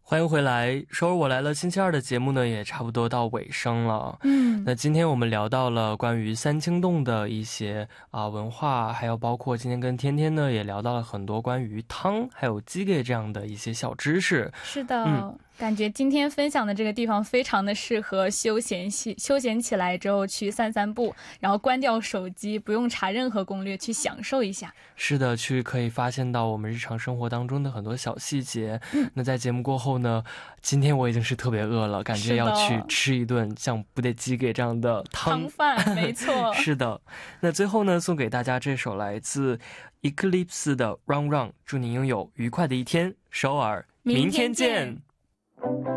欢迎回来，首尔我来了星期二的节目呢也差不多到尾声了。那今天我们聊到了关于三清洞的一些文化，还有包括今天跟天天呢也聊到了很多关于汤还有鸡给这样的一些小知识。 是的，感觉今天分享的这个地方非常的适合休闲起来之后去散散步，然后关掉手机，不用查任何攻略，去享受一下。 是的，去可以发现到我们日常生活当中的很多小细节。那在节目过后呢，今天我已经是特别饿了，感觉要去吃一顿像部队鸡给这样的汤饭，没错。 是的，那最后呢，送给大家这首来自 Eclipse 的 Run Run， 祝您拥有愉快的一天，首尔，明天见。